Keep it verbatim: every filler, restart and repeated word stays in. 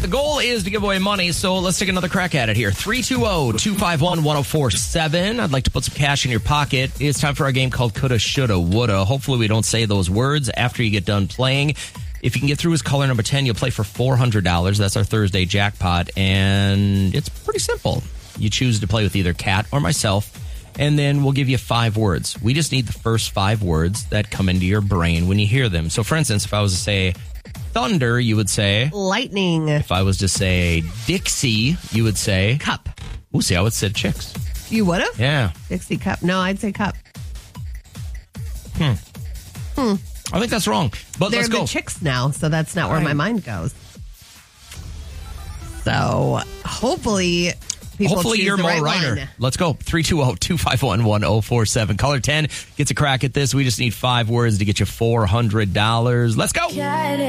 right, the goal is to give away money, so let's take another crack at it here. three two zero, two five one, one zero four seven. I'd like to put some cash in your pocket. It's time for our game called Coulda, Shoulda, Woulda. Hopefully we don't say those words after you get done playing. If you can get through as caller number ten, you'll play for four hundred dollars. That's our Thursday jackpot, and it's pretty simple. You choose to play with either Kat or myself, and then we'll give you five words. We just need the first five words that come into your brain when you hear them. So, for instance, if I was to say thunder, you would say lightning. If I was to say Dixie, you would say cup. Ooh, see, I would say chicks. You would have? Yeah. Dixie cup. No, I'd say cup. Hmm. Hmm. I think that's wrong. But They're let's go. the chicks now, so that's not All where right. my mind goes. So hopefully people Hopefully choose you're the more right righter. one. Let's go. three two zero, two five one, one zero four seven. Caller ten gets a crack at this. We just need five words to get you four hundred dollars. Let's go.